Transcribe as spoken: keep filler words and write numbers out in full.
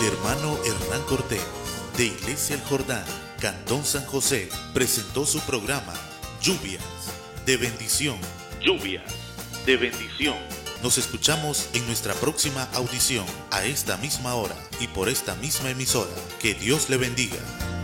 hermano Hernán Cortés, de Iglesia El Jordán, Cantón San José, presentó su programa Lluvias de Bendición. Lluvias de Bendición. Nos escuchamos en nuestra próxima audición, a esta misma hora y por esta misma emisora. Que Dios le bendiga.